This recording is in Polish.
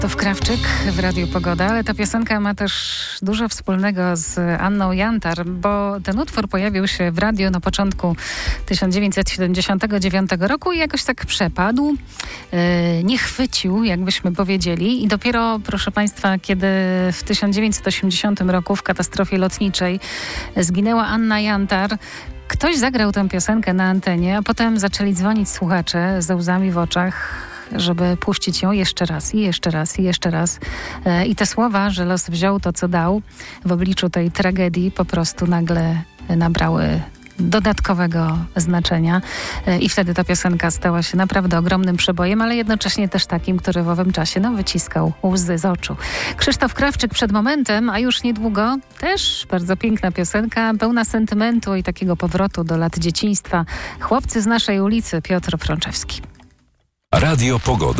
Krzysztof Krawczyk w Radiu Pogoda, ale ta piosenka ma też dużo wspólnego z Anną Jantar, bo ten utwór pojawił się w radiu na początku 1979 roku i jakoś tak przepadł, nie chwycił, jakbyśmy powiedzieli. I dopiero, proszę Państwa, kiedy w 1980 roku w katastrofie lotniczej zginęła Anna Jantar, ktoś zagrał tę piosenkę na antenie, a potem zaczęli dzwonić słuchacze ze łzami w oczach, żeby puścić ją jeszcze raz i jeszcze raz i jeszcze raz. I te słowa, że los wziął to, co dał, w obliczu tej tragedii po prostu nagle nabrały dodatkowego znaczenia. I wtedy ta piosenka stała się naprawdę ogromnym przebojem, ale jednocześnie też takim, który w owym czasie wyciskał łzy z oczu. Krzysztof Krawczyk przed momentem, a już niedługo też bardzo piękna piosenka, pełna sentymentu i takiego powrotu do lat dzieciństwa. Chłopcy z naszej ulicy, Piotr Frączewski. Radio Pogoda.